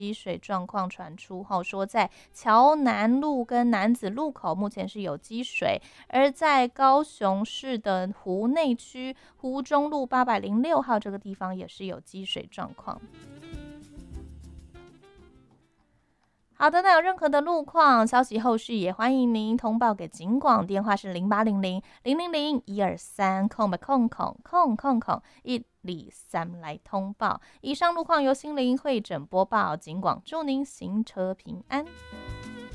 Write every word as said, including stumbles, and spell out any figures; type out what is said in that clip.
积水状况传出后，说在桥南路跟南子路口目前是有积水，而在高雄市的湖内区湖中路八百零六号这个地方也是有积水状况。好的，那有任何的路况消息，后续也欢迎您通报给警广，电话是零八零零零零零一二三空空空空空空一二三来通报。以上路况由心灵会诊播报，警广祝您行车平安。